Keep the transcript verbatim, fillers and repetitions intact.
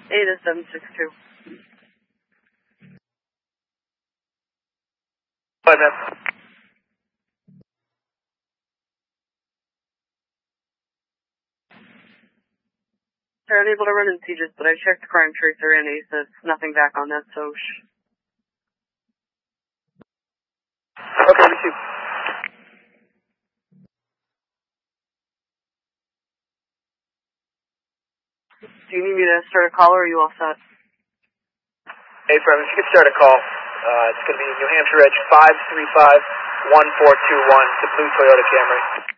Ada seven six two. Go ahead, man. They're unable to run in sieges, but I checked Crime Tracer and he says nothing back on that, so shh. Okay, receive. Do you need me to start a call or are you all set? Hey, Prem, if you could start a call. Uh, it's going to be New Hampshire Edge five three five one four two one, the blue Toyota Camry.